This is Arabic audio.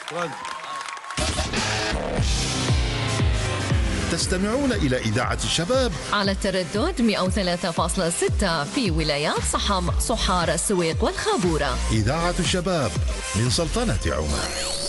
تستمعون إلى إذاعة الشباب على التردد 103.6 في ولايات صحم، صحار، السويق والخابورة. إذاعة الشباب من سلطنة عمان.